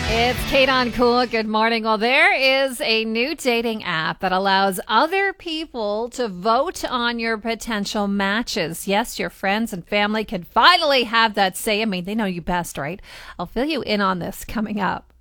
It's Kate on Cool. Good morning. Well, there is a new dating app that allows other people to vote on your potential matches. Yes, your friends and family can finally have that say. I mean, they know you best, right? I'll fill you in on this coming up.